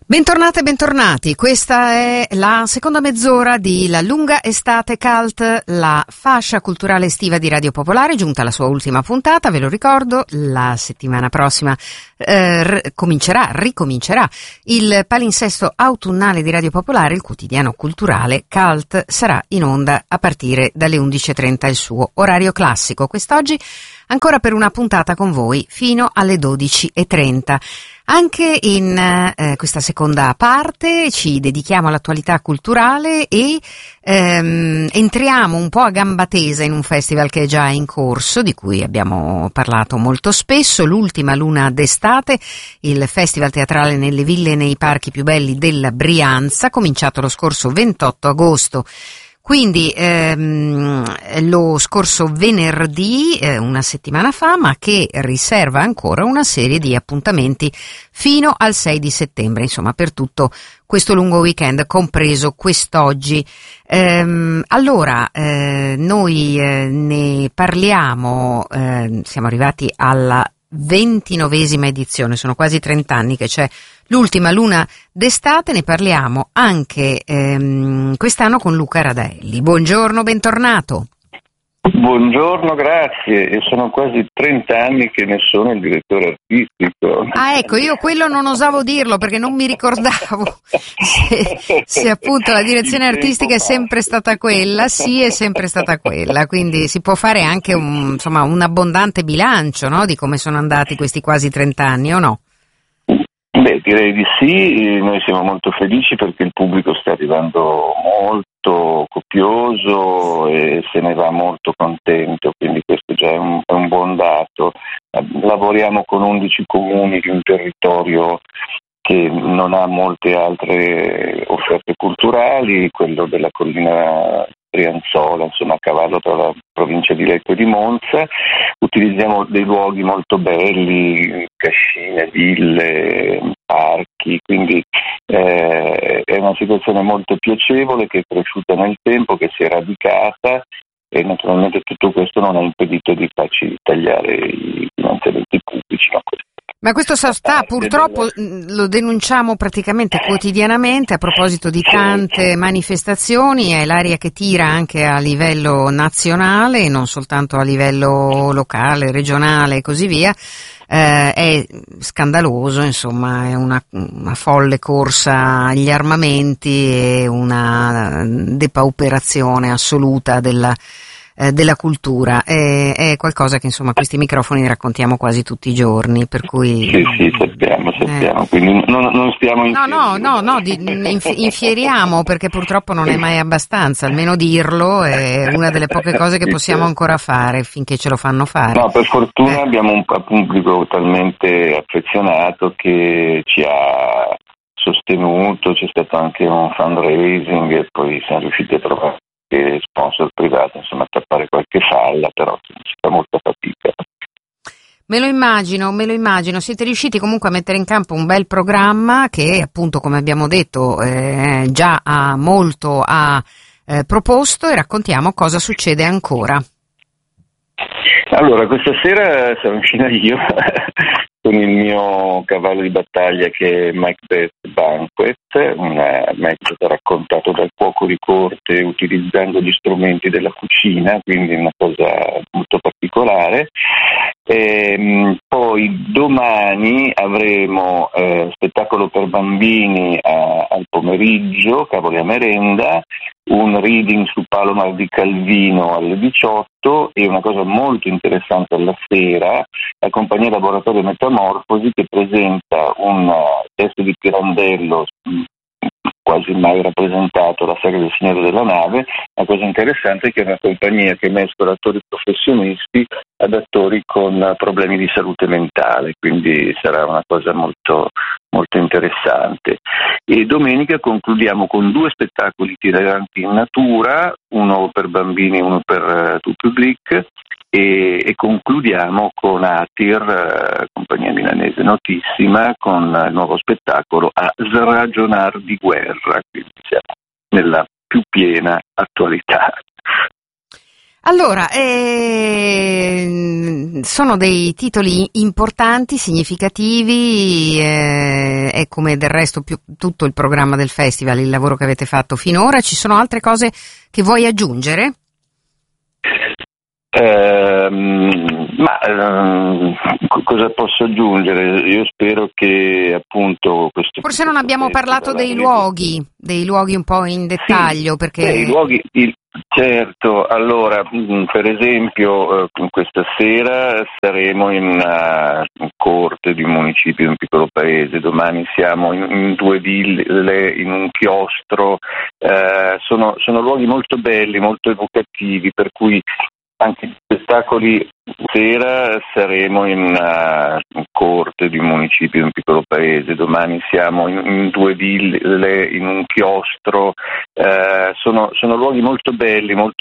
Bentornate e bentornati, questa è la seconda mezz'ora di La Lunga Estate Cult, la fascia culturale estiva di Radio Popolare, giunta alla sua ultima puntata, ve lo ricordo, la settimana prossima ricomincerà il palinsesto autunnale di Radio Popolare, il quotidiano culturale Cult, sarà in onda a partire dalle 11.30 il suo orario classico, quest'oggi ancora per una puntata con voi fino alle 12.30. Anche in questa seconda parte ci dedichiamo all'attualità culturale e entriamo un po' a gamba tesa in un festival che è già in corso, di cui abbiamo parlato molto spesso, l'ultima Luna d'estate, il festival teatrale nelle ville e nei parchi più belli della Brianza, cominciato lo scorso 28 agosto. Quindi lo scorso venerdì, una settimana fa, ma che riserva ancora una serie di appuntamenti fino al 6 di settembre, insomma per tutto questo lungo weekend, compreso quest'oggi. Allora, noi ne parliamo, siamo arrivati alla 29esima edizione, sono quasi 30 anni che c'è l'ultima Luna d'estate, ne parliamo anche quest'anno con Luca Radaelli. Buongiorno, bentornato. Buongiorno, grazie, e sono quasi 30 anni che ne sono il direttore artistico. Ah, ecco, io quello non osavo dirlo perché non mi ricordavo se appunto la direzione artistica è sempre stata quella, sì, è sempre stata quella, quindi si può fare anche un abbondante bilancio, no, di come sono andati questi quasi 30 anni, o no? Beh, direi di sì, noi siamo molto felici perché il pubblico sta arrivando molto copioso e se ne va molto contento, quindi questo già è un buon dato. Lavoriamo con 11 comuni di un territorio che non ha molte altre offerte culturali, quello della collina Brianzola, insomma a cavallo tra la provincia di Lecco e di Monza. Utilizziamo dei luoghi molto belli, cascine, ville, parchi, quindi è una situazione molto piacevole che è cresciuta nel tempo, che si è radicata e naturalmente tutto questo non ha impedito di farci tagliare i finanziamenti pubblici. Ma questo sta purtroppo, lo denunciamo praticamente quotidianamente a proposito di tante manifestazioni, è l'aria che tira anche a livello nazionale, non soltanto a livello locale, regionale e così via. È scandaloso, insomma, è una folle corsa agli armamenti e una depauperazione assoluta della cultura, è qualcosa che insomma questi microfoni raccontiamo quasi tutti i giorni, per cui sì, sappiamo, quindi non stiamo infieriamo perché purtroppo non è mai abbastanza, almeno dirlo è una delle poche cose che possiamo ancora fare finché ce lo fanno fare. No, per fortuna abbiamo un pubblico talmente affezionato che ci ha sostenuto, c'è stato anche un fundraising e poi siamo riusciti a trovare sponsor privato, insomma, a tappare qualche falla, però si fa molta fatica. Me lo immagino, siete riusciti comunque a mettere in campo un bel programma che appunto, come abbiamo detto, già ha proposto, e raccontiamo cosa succede ancora. Allora, questa sera sarò in scena io con il mio cavallo di battaglia che è Macbeth Banquet, un mezzo raccontato dal cuoco di corte utilizzando gli strumenti della cucina, quindi una cosa molto particolare. Poi domani avremo spettacolo per bambini al pomeriggio, Cavoli a merenda, un reading su Palomar di Calvino alle 18 e una cosa molto interessante alla sera, la compagnia Laboratorio Metamorfosi che presenta un testo di Pirandello quasi mai rappresentato, la saga del Signore della Nave. La cosa interessante è che è una compagnia che mescola attori professionisti ad attori con problemi di salute mentale, quindi sarà una cosa molto, molto interessante. E domenica concludiamo con 2 spettacoli itineranti in natura, uno per bambini e uno per tout public, e concludiamo con Atir, compagnia milanese notissima, con il nuovo spettacolo A sragionar di guerra, quindi siamo nella più piena attualità. Allora, sono dei titoli importanti, significativi, è come del resto tutto il programma del festival, il lavoro che avete fatto finora. Ci sono altre cose che vuoi aggiungere? Cosa posso aggiungere? Io spero che appunto questo. Forse non abbiamo parlato dei luoghi un po' in dettaglio, sì, perché i luoghi. Certo, allora per esempio questa sera saremo in una corte di un municipio, in un piccolo paese, domani siamo in due ville, in un chiostro, sono luoghi molto belli, molto evocativi, per cui anche gli spettacoli. Sera saremo in una corte di un municipio, in un piccolo paese, domani siamo in due ville, in un chiostro, sono luoghi molto belli, molto